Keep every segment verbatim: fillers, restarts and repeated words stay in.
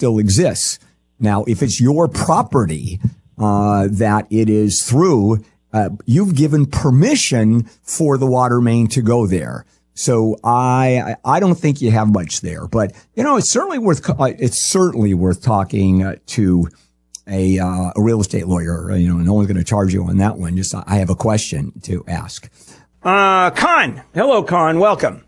still exists. Now, if it's your property uh, that it is through, uh, you've given permission for the water main to go there. So I I don't think you have much there, but you know it's certainly worth it's certainly worth talking uh, to a uh, a real estate lawyer. You know, no one's going to charge you on that one. Just I have a question to ask. Uh, Con, hello, Con, welcome.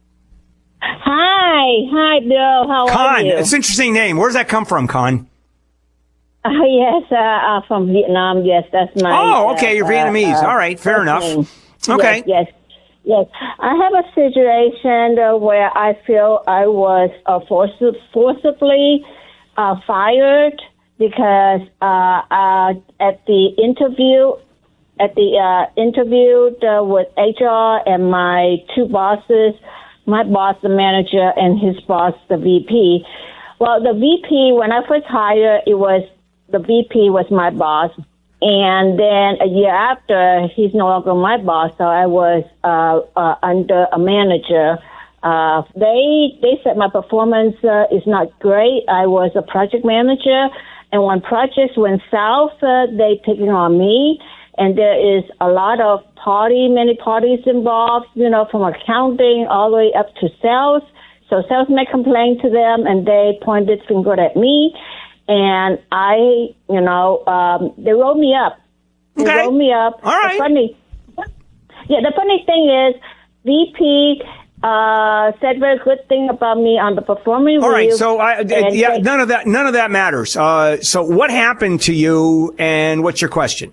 Hi, hi, Bill. How Con, are you? it's an interesting name. Where does that come from, Con? Uh, yes, uh, uh, from Vietnam. Yes, that's my. Oh, okay, you're uh, Vietnamese. Uh, All right, fair enough. name. Okay. Yes, yes, yes. I have a situation uh, where I feel I was uh, forci- forcibly uh, fired because uh, uh, at the interview, at the uh, interview uh, with H R and my two bosses, my boss, the manager, and his boss, the V P. Well, the V P, when I first hired, it was the V P was my boss. And then a year after, he's no longer my boss, so I was uh, uh, under a manager. Uh, they they said my performance uh, is not great. I was a project manager, and when projects went south, uh, they taking on me. And there is a lot of party, many parties involved, you know, from accounting all the way up to sales. So sales may complain to them, and they pointed finger at me. And I, you know, um, they rolled me up. They Okay. rolled me up. All right. The funny, yeah, the funny thing is, V P uh, said very good thing about me on the performing All right, review, so I, and yeah, they- none of that, none of that matters. Uh, so what happened to you, and what's your question?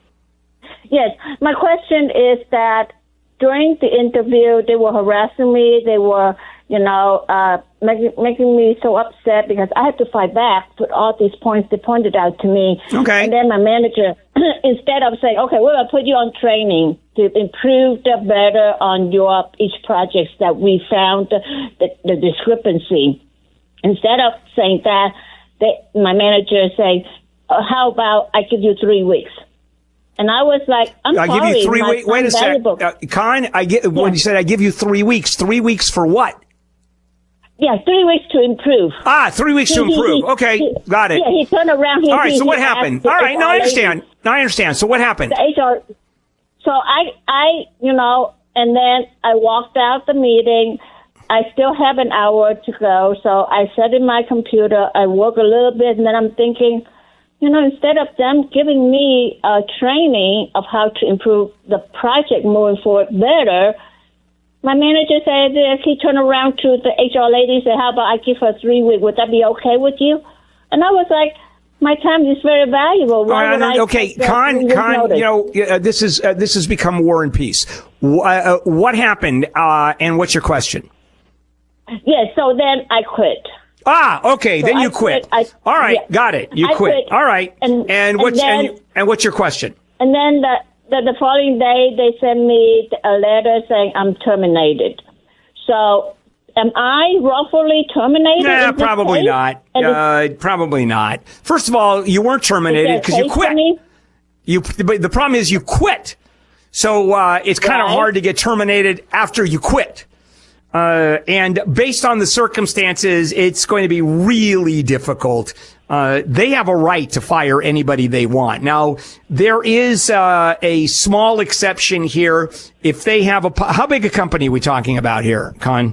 Yes, my question is that during the interview, they were harassing me. They were, you know, uh, making, making me so upset because I had to fight back with all these points they pointed out to me. Okay. And then my manager, instead of saying, okay, we're going to put you on training to improve the better on your each projects that we found the, the, the discrepancy. Instead of saying that, they, my manager say, uh, how about I give you three weeks? And I was like, I'm I sorry. give you three my weeks. Wait a time sec, uh, Con. I get when Yeah. you said I give you three weeks. Three weeks for what? Yeah, three weeks to improve. Ah, three weeks to He- he- improve. he- Okay, he- got it. Yeah, he turned around. He, All right. he, So what he happened? asked All the right. No, I H R lady, understand. No, I understand. So what happened? The H R. So I, I, you know, and then I walked out the meeting. I still have an hour to go, so I sat in my computer. I work a little bit, and then I'm thinking, you know, instead of them giving me a training of how to improve the project moving forward better, my manager said this. He turned around to the H R lady and said, how about I give her three weeks? Would that be okay with you? And I was like, my time is very valuable. Why All would right, I okay, take that Con, three weeks Con, notice? you know, uh, this is uh, this has become War and Peace. Wh- uh, what happened, uh, and what's your question? Yes, so then I quit. Ah, okay, So then I you quit. quit. I- All right, yeah. got it. You I quit. quit. All right, And- and what's and and, then- you- and what's your question? And then the, the, the following day, they sent me a letter saying I'm terminated. So am I wrongfully terminated? Nah, in this probably case? not. And Uh, probably not. First of all, you weren't is terminated there a because you case for quit. me? You, but the problem is you quit. So uh, it's kind of Right. hard to get terminated after you quit. Uh, and based on the circumstances, it's going to be really difficult. Uh, they have a right to fire anybody they want. Now, there is uh, a small exception here. If they have a, how big a company are we talking about here, Con?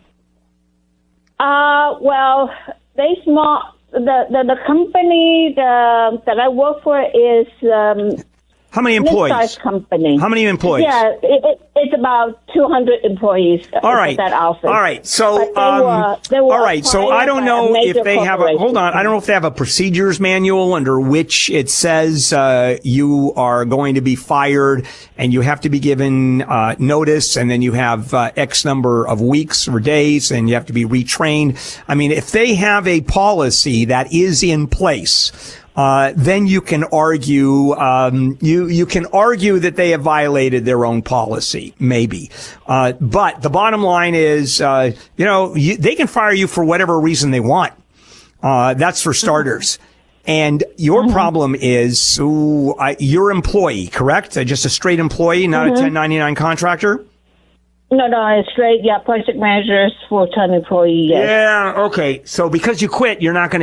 Uh, well, they small. The, the, the company the, that I work for is um, How many employees? mid-sized company. How many employees? Yeah, it, it, it's about two hundred employees. uh, All right. At that office. All right. So, But they um, were- they were all right. So I acquired don't by a know major if they have a, hold corporation. on. I don't know if they have a procedures manual under which it says, uh, you are going to be fired and you have to be given, uh, notice, and then you have, uh, X number of weeks or days and you have to be retrained. I mean, if they have a policy that is in place, Uh, then you can argue, um, you, you can argue that they have violated their own policy, maybe. Uh, but the bottom line is, uh, you know, you, they can fire you for whatever reason they want. Uh, that's for starters. And your Mm-hmm. problem is, ooh, I, your employee, correct? Uh, just a straight employee, not Mm-hmm. a ten ninety-nine contractor? No, no, it's straight. Yeah, project managers, full-time employee. Yes. Yeah, okay. So because you quit, you're not going to